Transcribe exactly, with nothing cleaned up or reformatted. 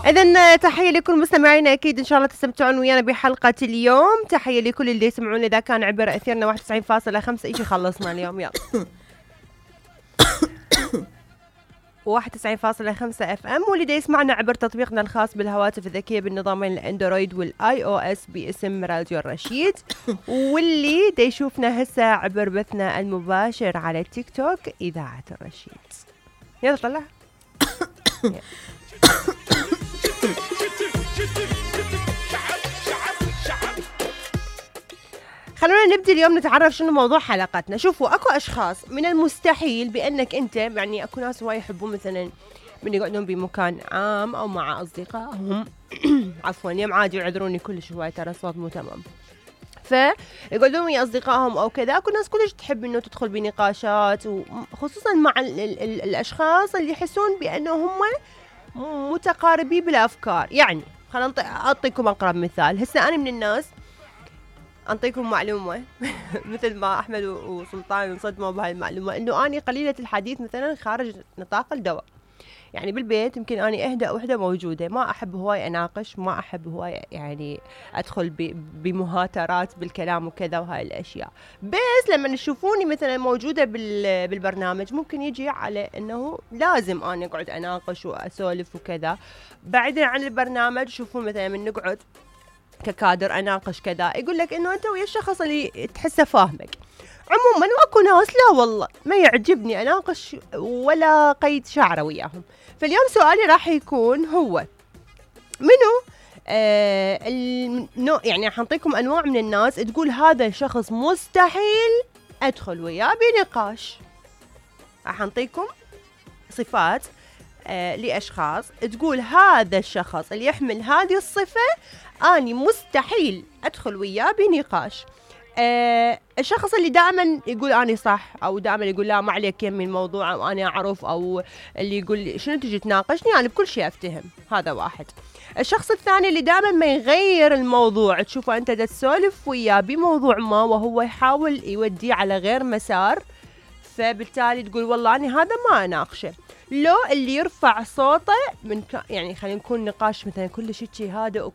إذن تحية لكل مستمعينا، أكيد إن شاء الله تستمتعون ويانا بحلقة اليوم. تحية لكل اللي يسمعون إذا كان عبر أثيرنا واحد وتسعين فاصلة خمسة. إيش خلصنا اليوم؟ يلا واحد وتسعين فاصلة خمسة اف ام، واللي دا يسمعنا عبر تطبيقنا الخاص بالهواتف الذكية بالنظامين الاندرويد والاي او اس باسم راديو الرشيد، واللي دا يشوفنا هسه عبر بثنا المباشر على التيك توك إذاعة الرشيد. يلا طلع. خلونا نبدي اليوم نتعرف شنو موضوع حلقتنا. شوفوا، اكو اشخاص من المستحيل بانك انت، يعني اكو ناس هواي يحبون مثلا من يقعدون بمكان عام او مع اصدقائهم عفوا يم عادي يعذروني كلش هواي، ترى الصوت مو تمام، فيقعدون ويا اصدقائهم او كذا. اكو ناس كلش تحب انه تدخل بنقاشات، وخصوصا مع ال ال ال الاشخاص اللي يحسون بانه هم متقاربين بالافكار. يعني خلينا اعطيكم اقرب مثال. هسه انا من الناس أنطيكم معلومة مثل ما أحمد وسلطان انصدموا بهاي المعلومة، إنه أنا قليلة الحديث مثلا خارج نطاق الدواء. يعني بالبيت يمكن أنا أهدأ وحدة موجودة، ما أحب هواي أناقش، ما أحب هواي يعني أدخل بمهاترات بالكلام وكذا وهاي الأشياء. بس لما تشوفوني مثلا موجودة بالبرنامج ممكن يجي على إنه لازم أنا أقعد أناقش وأسولف وكذا. بعيدا عن البرنامج شوفون مثلا من نقعد ككادر اناقش كذا، يقول لك انه انت ويا الشخص اللي تحسه فاهمك. عموما واكو ناس لا والله ما يعجبني اناقش ولا قيد شعره وياهم. فاليوم سؤالي راح يكون هو منو آه النوع، يعني حنطيكم انواع من الناس تقول هذا الشخص مستحيل ادخل وياه بنقاش. راح نعطيكم صفات آه لاشخاص تقول هذا الشخص اللي يحمل هذه الصفه أني مستحيل أدخل وياه بنقاش. أه الشخص اللي دائما يقول أني صح، أو دائما يقول لا ما عليك يمي الموضوع أو أنا أعرف، أو اللي يقول شنو تجي تناقشني أنا يعني بكل شيء أفتهم. هذا واحد. الشخص الثاني اللي دائما ما يغير الموضوع، تشوفه أنت تسولف وياه بموضوع ما وهو يحاول يوديه على غير مسار، فبالتالي تقول والله أنا هذا ما أناقشه. لو اللي يرفع صوته من يعني خلينا نكون نقاش مثلا كل شيء هادئ